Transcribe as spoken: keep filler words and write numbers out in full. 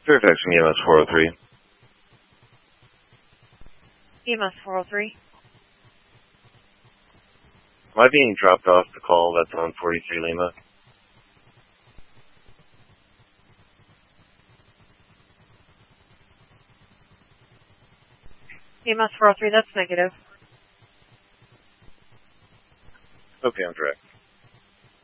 Fairfax from E M S four oh three. E M S four oh three. Am I being dropped off the call that's on forty-three Lima? E M S four oh three, that's negative. Okay, I'm direct.